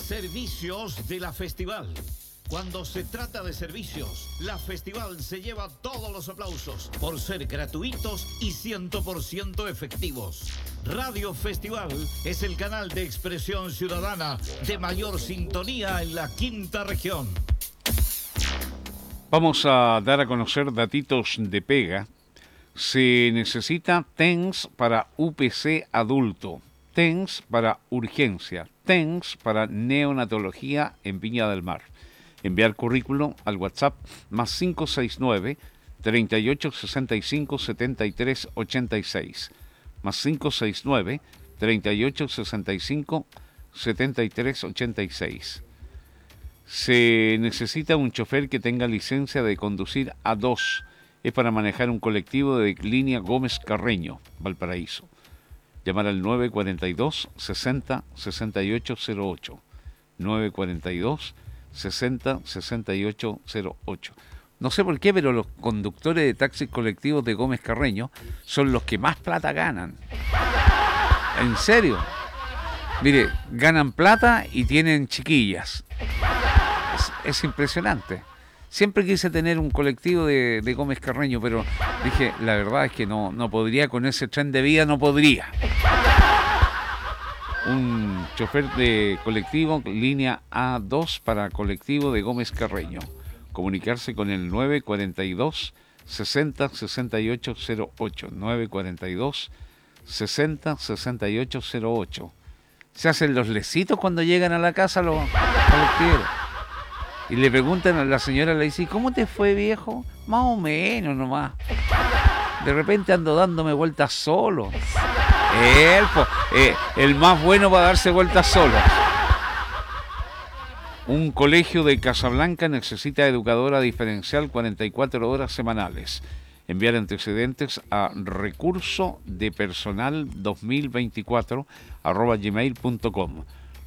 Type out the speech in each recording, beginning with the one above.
Servicios de la Festival. Cuando se trata de servicios, la Festival se lleva todos los aplausos por ser gratuitos y 100% efectivos. Radio Festival es el canal de expresión ciudadana de mayor sintonía en la quinta región. Vamos a dar a conocer datitos de pega. Se necesita TENS para UPC adulto, TENS para urgencia, TENS para neonatología en Viña del Mar. Enviar currículum al WhatsApp más 569 3865 7386 más 569 3865 7386. Se necesita un chofer que tenga licencia de conducir A2. Es para manejar un colectivo de línea Gómez Carreño, Valparaíso. Llamar al 942 60 6808. 942 60 6808. No sé por qué, pero los conductores de taxis colectivos de Gómez Carreño son los que más plata ganan. En serio. Mire, ganan plata y tienen chiquillas. Es impresionante. Siempre quise tener un colectivo de Gómez Carreño, pero dije, la verdad es que no podría, con ese tren de vida no podría. Un chofer de colectivo, línea A2 para colectivo de Gómez Carreño. Comunicarse con el 942 60 6808. 942 60 6808. Se hacen los lecitos cuando llegan a la casa los colectiveros. Y le preguntan a la señora, le dice, ¿cómo te fue, viejo? Más o nomás. De repente ando dándome vueltas solo. El más bueno para darse vueltas solo. Un colegio de Casablanca necesita educadora diferencial 44 horas semanales. Enviar antecedentes a recursosdepersonal2024@gmail.com.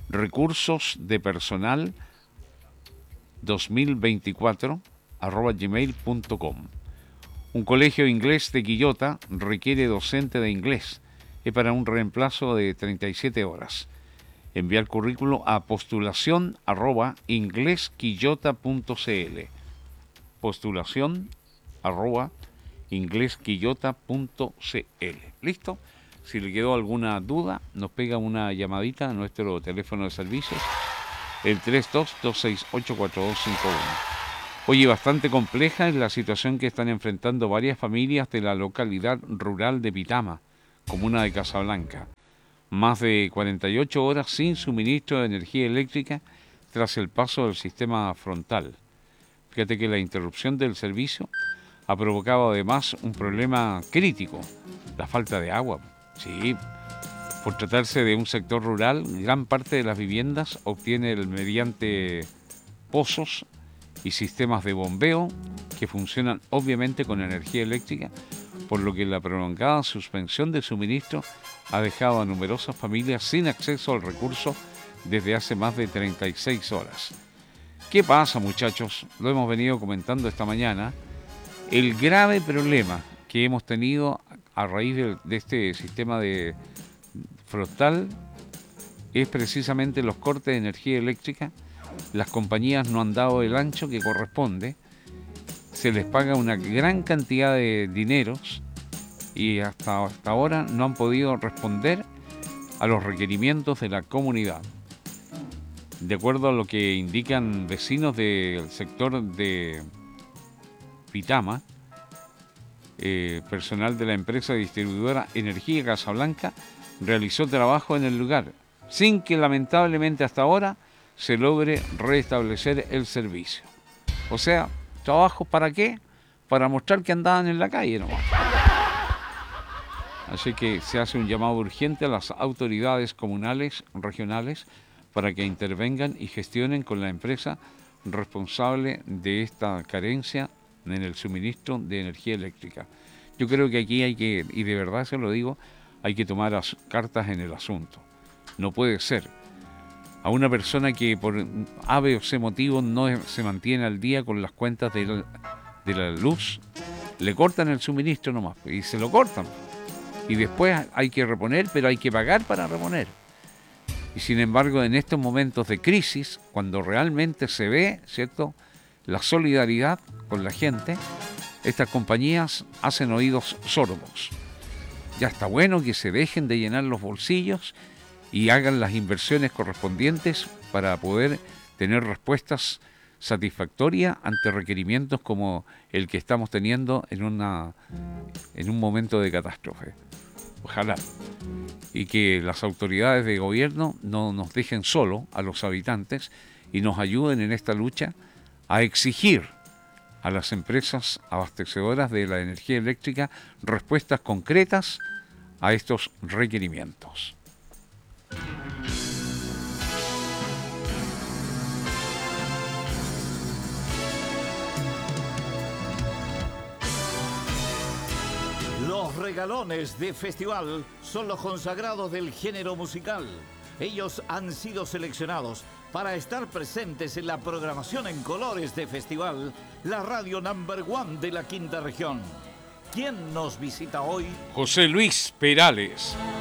recursosdepersonal2024@gmail.com. Un colegio inglés de Quillota requiere docente de inglés. Es para un reemplazo de 37 horas. Enviar currículo a postulación@inglesquillota.cl. postulación@inglesquillota.cl. ¿Listo? Si le quedó alguna duda, nos pega una llamadita a nuestro teléfono de servicios, el 32268421. Oye, bastante compleja es la situación que están enfrentando varias familias de la localidad rural de Pitama, comuna de Casablanca. Más de 48 horas sin suministro de energía eléctrica tras el paso del sistema frontal. Fíjate que la interrupción del servicio ha provocado además un problema crítico, la falta de agua. Sí, por tratarse de un sector rural, gran parte de las viviendas obtiene mediante pozos y sistemas de bombeo que funcionan obviamente con energía eléctrica, por lo que la prolongada suspensión de suministro ha dejado a numerosas familias sin acceso al recurso desde hace más de 36 horas. ¿Qué pasa, muchachos? Lo hemos venido comentando esta mañana. El grave problema que hemos tenido a raíz de este sistema de frontal es precisamente los cortes de energía eléctrica. Las compañías no han dado el ancho que corresponde. Se les paga una gran cantidad de dineros y hasta ahora no han podido responder a los requerimientos de la comunidad. De acuerdo a lo que indican vecinos del sector de Pitama, personal de la empresa distribuidora Energía Casablanca realizó trabajo en el lugar, sin que lamentablemente hasta ahora se logre restablecer el servicio. O sea, ¿trabajo para qué? Para mostrar que andaban en la calle nomás. Así que se hace un llamado urgente a las autoridades comunales, regionales, para que intervengan y gestionen con la empresa responsable de esta carencia en el suministro de energía eléctrica. Yo creo que aquí hay que, y de verdad se lo digo, hay que tomar cartas en el asunto. No puede ser. A una persona que por A, B o C motivo no se mantiene al día con las cuentas de la luz, le cortan el suministro nomás y se lo cortan. Y después hay que reponer, pero hay que pagar para reponer. Y sin embargo, en estos momentos de crisis, cuando realmente se ve, ¿cierto?, la solidaridad con la gente, estas compañías hacen oídos sordos. Ya está bueno que se dejen de llenar los bolsillos y hagan las inversiones correspondientes para poder tener respuestas satisfactorias ante requerimientos como el que estamos teniendo en un momento de catástrofe. Ojalá. Y que las autoridades de gobierno no nos dejen solo a los habitantes y nos ayuden en esta lucha a exigir a las empresas abastecedoras de la energía eléctrica respuestas concretas a estos requerimientos. Los regalones de festival son los consagrados del género musical. Ellos han sido seleccionados para estar presentes en la programación en colores de festival, la radio #1 de la Quinta Región. ¿Quién nos visita hoy? José Luis Perales.